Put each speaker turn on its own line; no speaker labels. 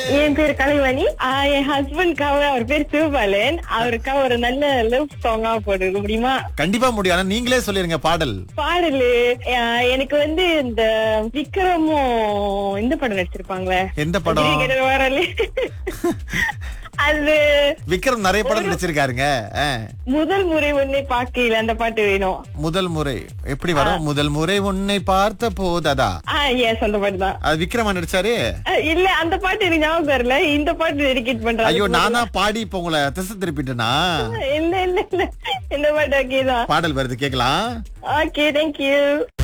என் பேரு கலைவாணி. என் ஹஸ்பண்ட்காக அவர் பேர் சிவபாலன். அவருக்காக ஒரு நல்ல லவ் சாங்கா போடுக்க முடியுமா?
கண்டிப்பா முடியும். ஆனா நீங்களே சொல்லிருங்க பாடல்.
பாடலு எனக்கு இந்த விக்ரமும் இந்த படம் நடிச்சிருப்பாங்களே.
எந்த படம்?
வரல அது
விக்ரம் நிறைய படம் நடிச்சிருக்காருங்க.
முதல் முறை உன்னை பார்க்கையில அந்த பாட்டு வேணும்.
முதல் முறை எப்படி வரும்? முதல் முறை உன்னை பார்த்த போததா?
எஸ், அந்த பாட்டு தான்.
அது விக்ரமா நடிச்சாரு?
இல்ல, அந்த பாட்டு எனக்கு ஞாபகம் வரல. இந்த பாட்டு டெடிகேட் பண்றேன்.
ஐயோ, நானா பாடி இப்ப உங்களை திசை திருப்பிட்டேனா?
இல்ல இல்ல இல்ல, இந்த பாட்டு ஓகே தான்.
பாடல் வருது, கேக்கலாம்.
Okay, thank you.